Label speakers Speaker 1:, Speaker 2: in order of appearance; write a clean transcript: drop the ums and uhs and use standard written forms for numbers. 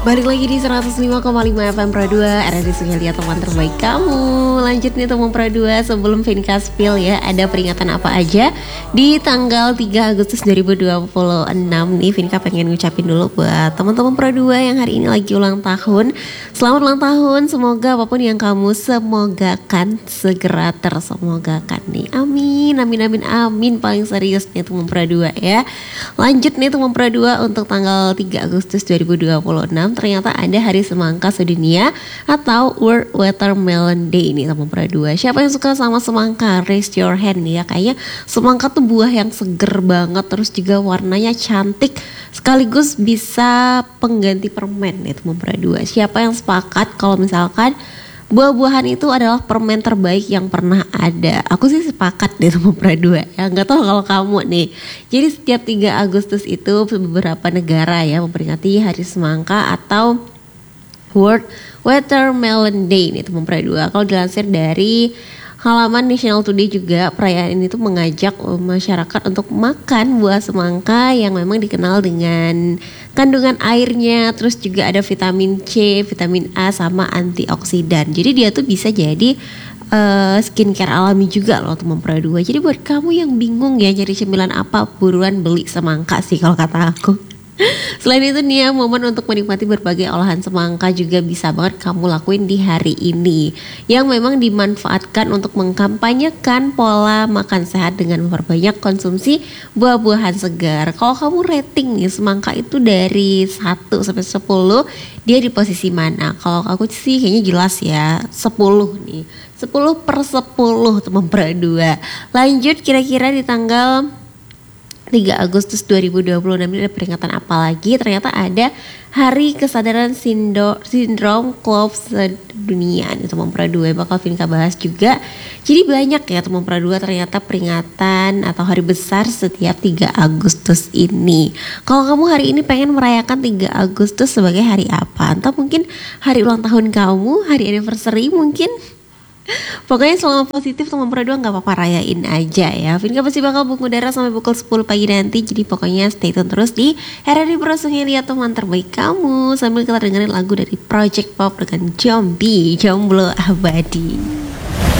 Speaker 1: Balik lagi di 105,5 FM Pro 2 RRI Sungai teman terbaik kamu. Lanjut nih teman Pro 2, sebelum Vinka spill ya, ada peringatan apa aja di tanggal 3 Agustus 2026 nih. Vinka pengen ngucapin dulu buat teman-teman Pro 2 yang hari ini lagi ulang tahun. Selamat ulang tahun, semoga apapun yang kamu semogakan segera tersemogakan nih. Amin, amin, amin, amin. Paling serius nih teman Pro 2 ya. Lanjut nih teman Pro 2, untuk tanggal 3 Agustus 2026 ternyata ada Hari Semangka Sedunia atau World Watermelon Day ini teman Pro 2. Siapa yang suka sama semangka? Raise your hand nih ya. Kayaknya semangka tuh buah yang seger banget, terus juga warnanya cantik, sekaligus bisa pengganti permen nih teman Pro 2. Siapa yang sepakat kalau misalkan buah-buahan itu adalah permen terbaik yang pernah ada? Aku sih sepakat deh sama Pro 2 ya. Gak tahu kalau kamu nih. Jadi setiap 3 Agustus itu beberapa negara ya memperingati Hari Semangka atau World Watermelon Day nih teman Pro 2. Kalau dilansir dari halaman National Today juga, perayaan ini tuh mengajak masyarakat untuk makan buah semangka yang memang dikenal dengan kandungan airnya, terus juga ada vitamin C, vitamin A sama antioksidan. Jadi dia tuh bisa jadi skincare alami juga loh teman Pro 2. Jadi buat kamu yang bingung ya nyari cemilan apa, buruan beli semangka sih kalau kata aku. Selain itu nih ya, momen untuk menikmati berbagai olahan semangka juga bisa banget kamu lakuin di hari ini, yang memang dimanfaatkan untuk mengkampanyekan pola makan sehat dengan memperbanyak konsumsi buah-buahan segar. Kalau kamu rating nih semangka itu dari 1 sampai 10, dia di posisi mana? Kalau aku sih kayaknya jelas ya 10 nih, 10/10 teman Pro 2. Lanjut, kira-kira di tanggal 3 Agustus 2026 ini ada peringatan apa lagi? Ternyata ada Hari Kesadaran Sindrom Clove Sedunia nih teman Pro 2, bakal Vinka bahas juga. Jadi banyak ya teman Pro 2 ternyata peringatan atau hari besar setiap 3 Agustus ini. Kalau kamu hari ini pengen merayakan 3 Agustus sebagai hari apa? Entah mungkin hari ulang tahun kamu, hari anniversary mungkin. Pokoknya selama positif teman Pro 2 gak apa-apa, rayain aja ya. Vinka pasti bakal buku udara sampai pukul 10 pagi nanti. Jadi pokoknya stay tune terus di RRI Pro Sungai teman terbaik kamu, sambil kita dengerin lagu dari Project Pop dengan Zombie, Jomblo Abadi.